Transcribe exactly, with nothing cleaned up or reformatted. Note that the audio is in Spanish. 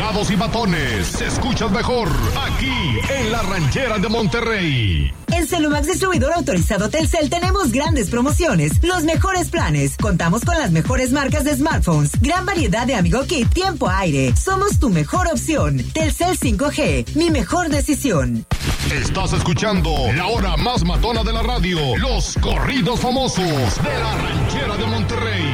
teclados y batones. Escuchas mejor aquí en La Ranchera de Monterrey. En Celumax Distribuidor Autorizado Telcel tenemos grandes promociones, los mejores planes. Contamos con las mejores marcas de smartphones, gran variedad de Amigo Kit, tiempo aire. Somos tu mejor opción. Telcel cinco G, mi mejor decisión. Estás escuchando la hora más matona de la radio, los corridos famosos de La Ranchera de Monterrey.